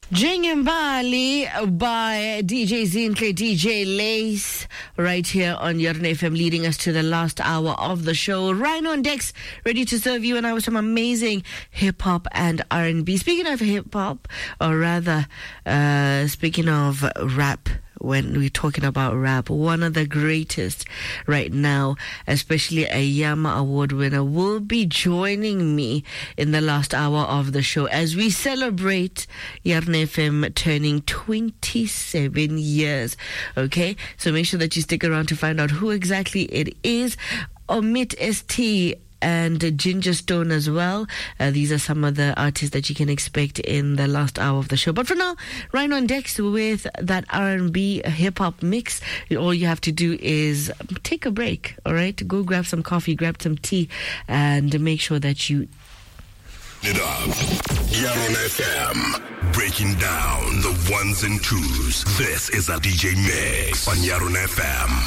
Jingimbali by DJ Zinhle, DJ Lace, right here on Yarn FM, leading us to the last hour of the show. Rhino on decks, ready to serve you and I with some amazing hip-hop and R&B. Speaking of hip-hop, or rather, speaking of rap, when we're talking about rap, one of the greatest right now, especially a Yama Award winner, will be joining me in the last hour of the show as we celebrate Yarn FM turning 27 years. Okay, so make sure that you stick around to find out who exactly it is. Omit ST and Ginger Stone as well. These are some of the artists that you can expect in the last hour of the show. But for now, Rhino on decks with that R&B hip-hop mix. All you have to do is take a break, all right? Go grab some coffee, grab some tea, and make sure that you... It up. Yarn FM. Breaking down the ones and twos. This is a DJ Mix on Yarn FM.